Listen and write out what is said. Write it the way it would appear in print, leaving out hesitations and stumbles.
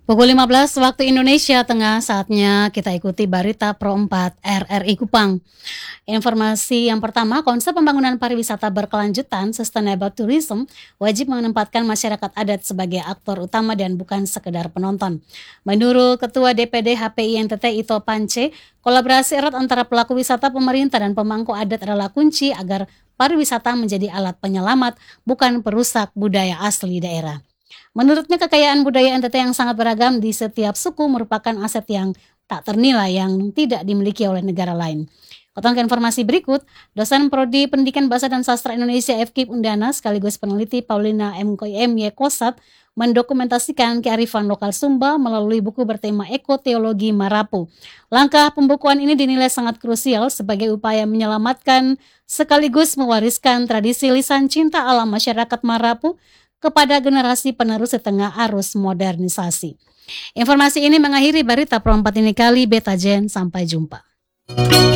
Pukul 15 waktu Indonesia Tengah, saatnya kita ikuti berita Pro 4 RRI Kupang. Informasi yang pertama, konsep pembangunan pariwisata berkelanjutan Sustainable Tourism wajib menempatkan masyarakat adat sebagai aktor utama dan bukan sekedar penonton. Menurut Ketua DPD HPI NTT Ito Pance, kolaborasi erat antara pelaku wisata, pemerintah, dan pemangku adat adalah kunci agar pariwisata menjadi alat penyelamat, bukan perusak budaya asli daerah. Menurutnya, kekayaan budaya NTT yang sangat beragam di setiap suku merupakan aset yang tak ternilai yang tidak dimiliki oleh negara lain. Potong ke informasi berikut, dosen Prodi Pendidikan Bahasa dan Sastra Indonesia FKIP Undana sekaligus peneliti Paulina M.Y. Kosat mendokumentasikan kearifan lokal Sumba melalui buku bertema Ekoteologi Marapu. Langkah pembukuan ini dinilai sangat krusial sebagai upaya menyelamatkan sekaligus mewariskan tradisi lisan cinta alam masyarakat Marapu kepada generasi penerus di tengah arus modernisasi. Informasi ini mengakhiri berita Pro 4 ini kali. Beta Jen, sampai jumpa.